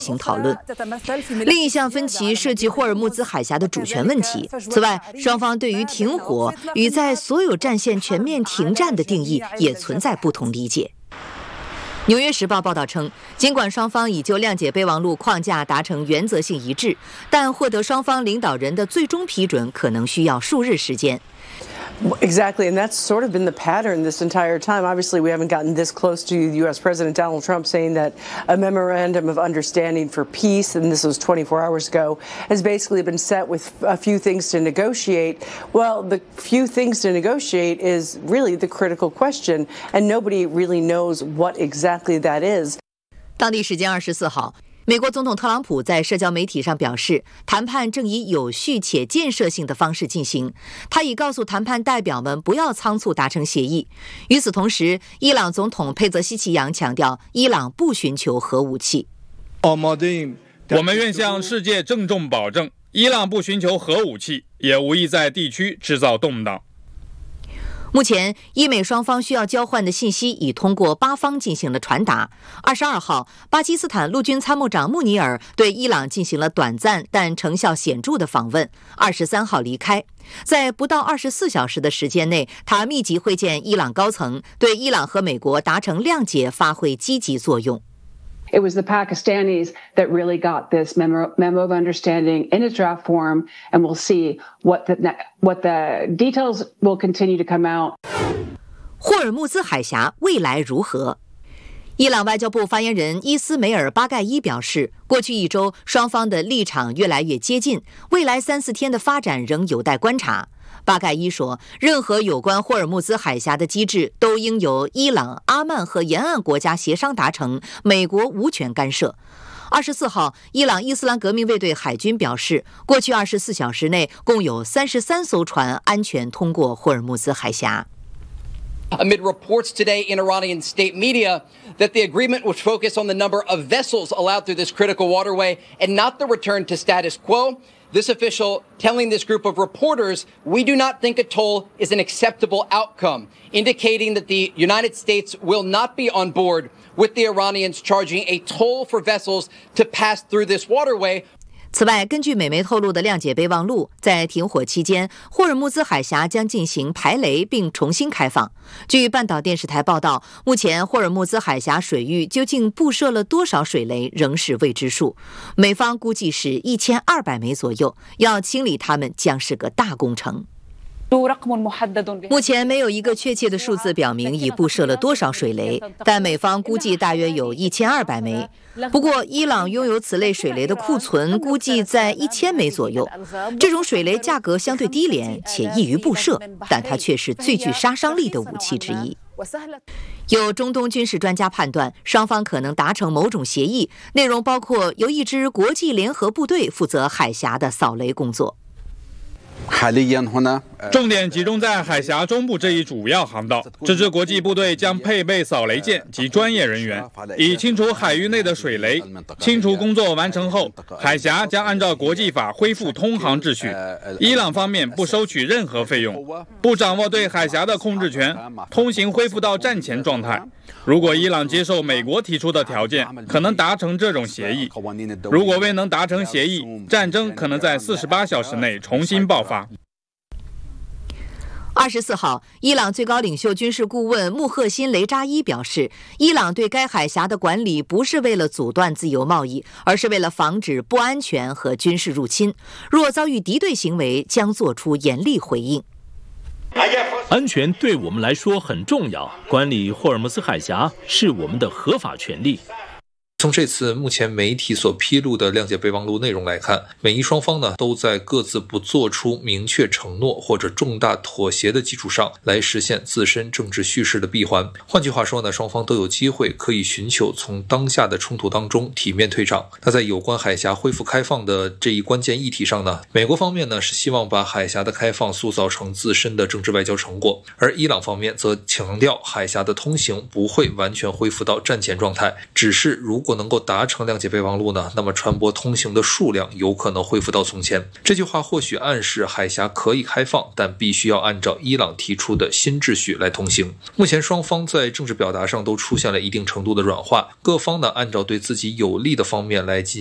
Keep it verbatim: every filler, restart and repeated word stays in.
行讨论。另一项分歧涉及霍尔木兹海峡的主权问题。此外，双方对于停火与在所有战线全面停战的定义也存在不同理解。纽约时报报道称，尽管双方已就谅解备忘录框架达成原则性一致，但获得双方领导人的最终批准可能需要数日时间。 Exactly, and that's sort of been the pattern this entire time. Obviously, we haven't gotten this close to U S President Donald Trump saying that a memorandum of understanding for peace, and this was twenty-four hours ago, has basically been set with a few things to negotiate. Well, the few things to negotiate is really the critical question, and nobody really knows what exactly that is. 当地时间二十四号。美国总统特朗普在社交媒体上表示，谈判正以有序且建设性的方式进行。他已告诉谈判代表们不要仓促达成协议。与此同时，伊朗总统佩泽希奇扬强调，伊朗不寻求核武器。 我们愿向世界郑重保证，伊朗不寻求核武器，也无意在地区制造动荡。 目前，伊美双方需要交换的信息已通过巴方进行了传达。二十二号，巴基斯坦陆军参谋长穆尼尔对伊朗进行了短暂但成效显著的访问。二十三号离开，在不到二十四小时的时间内，他密集会见伊朗高层，对伊朗和美国达成谅解发挥积极作用。 It was the Pakistanis that really got this memo, memo of understanding in its draft form, and we'll see what the, what the details will continue to come out. 霍尔木兹海峡未来如何？伊朗外交部发言人伊斯梅尔巴盖伊表示，过去一周双方的立场越来越接近，未来三四天的发展仍有待观察。巴盖伊说，任何有关霍尔木兹海峡的机制都应由伊朗、阿曼和沿岸国家协商达成，美国无权干涉。二十四号，伊朗伊斯兰革命卫队海军表示，过去二十四小时内共有三十三艘船安全通过霍尔木兹海峡。 Amid reports today in Iranian state media that the agreement would focus on the number of vessels allowed through this critical waterway and not the return to status quo, this official telling this group of reporters, we do not think a toll is an acceptable outcome, indicating that the United States will not be on board with the Iranians charging a toll for vessels to pass through this waterway. 此外，根据美媒透露的谅解备忘录，在停火期间，霍尔木兹海峡将进行排雷并重新开放。据半岛电视台报道，目前霍尔木兹海峡水域究竟布设了多少水雷仍是未知数，美方估计是一千二百枚左右，要清理它们将是个大工程。目前没有一个确切的数字表明已布设了多少水雷，但美方估计大约有一千二百枚。不过，伊朗拥有此类水雷的库存估计在一千枚左右。这种水雷价格相对低廉且易于布设，但它却是最具杀伤力的武器之一。有中东军事专家判断，双方可能达成某种协议，内容包括由一支国际联合部队负责海峡的扫雷工作。 重点集中在海峡中部这一主要航道，这支国际部队将配备扫雷舰及专业人员，以清除海域内的水雷。清除工作完成后，海峡将按照国际法恢复通航秩序。伊朗方面不收取任何费用，不掌握对海峡的控制权，通行恢复到战前状态。如果伊朗接受美国提出的条件，可能达成这种协议；如果未能达成协议，战争可能在四十八小时内重新爆发。 二十四号，伊朗最高领袖军事顾问穆赫辛雷扎伊表示，伊朗对该海峡的管理不是为了阻断自由贸易，而是为了防止不安全和军事入侵。若遭遇敌对行为，将作出严厉回应。 安全对我们来说很重要，管理霍尔木兹海峡是我们的合法权利。 从这次目前媒体所披露的谅解备忘录内容来看，美伊双方呢都在各自不做出明确承诺或者重大妥协的基础上来实现自身政治叙事的闭环。换句话说呢，双方都有机会可以寻求从当下的冲突当中体面退场。那在有关海峡恢复开放的这一关键议题上呢，美国方面呢是希望把海峡的开放塑造成自身的政治外交成果，而伊朗方面则强调海峡的通行不会完全恢复到战前状态，只是如果果能够达成谅解备忘录呢，那么船舶通行的数量有可能恢复到从前。这句话或许暗示海峡可以开放，但必须要按照伊朗提出的新秩序来通行。目前双方在政治表达上都出现了一定程度的软化，各方呢按照对自己有利的方面来进